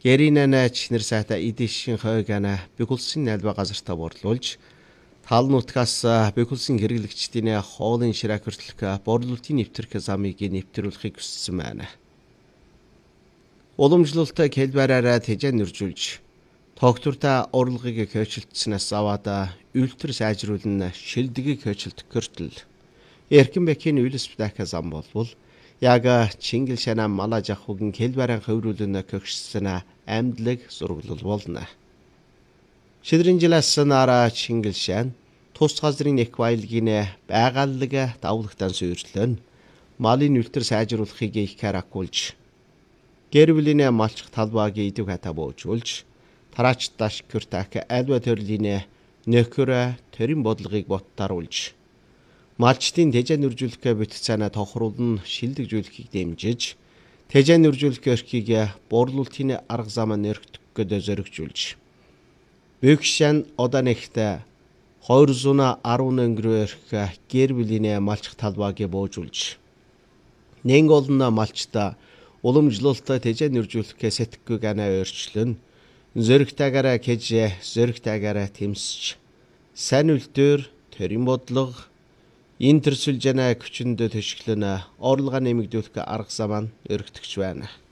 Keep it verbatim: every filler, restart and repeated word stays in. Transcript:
Гэринэнэ чинэр сайта идишин хойгана бигулсын нэлбэ газартаа борлуулж тал нутгаас бигулсын хэрэглэгчдийн хоолын ширээ хүртэлх борлуулалтын нэвтрэх замыг нэвтрүүлэхийг хүссэн байна. Уламжлалт хэлбэрээрээ тэжээн нэржүүлж тогтвортой урлагийг хөөцөлдснээс аваад үйлдвэр сайжруулан шилдэгийг хөөцөлдөх хүртэл эрхэм бэкийн үйлсбдах зам болвол яг Чингил шана малаж ахугийн хэлбэрэн хөврүүлэн көгшсөн амьдлаг зурглал болно. Шидрэн жилээс нара Чингил шан тус газрын их баялагын байгаллаг давлагтан суйрлан малын үйлдвэр сайжруулахыг их харакуулж гэр бүлийн малчих талбайг идэв хата боожуулж тараач даш күртак альва төрлийн нөхөр төрийн бодлогыг боттаруулж малчдын тэжээн үржүүлэх бүтцэнэ тохируулн шилдэгжүүлэхийг дэмжиж тэжээн үржүүлэх эрхийг борлуулалтын арга зам нэрхтгөхөд зоригжуулж Бэгшэн одоо нэгтээ хоёр арван өнгөрөх гэр бүлийн малчих талбайг боожуулж нэн олон малчта уламжлалт тэжээн үржүүлэх сэтгэхүйг анаа өөрчлөн зөрөгтэйгаараа кэж зөрөгтэйгаараа тэмсэж сайн үлдээр төрийн бодлого энэ төрсөлжэнэ хүчинд төшөглөн орлого нэмэгдүүлэх арга зам нь өргөтгч байна.